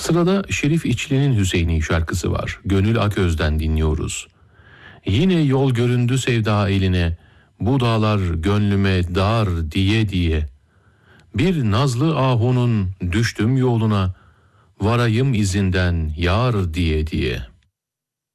Sırada Şerif İçli'nin Hüseyini şarkısı var. Gönül Aköz'den dinliyoruz. Yine yol göründü sevda eline, bu dağlar gönlüme dar diye diye. Bir nazlı ahunun düştüm yoluna, varayım izinden yar diye diye.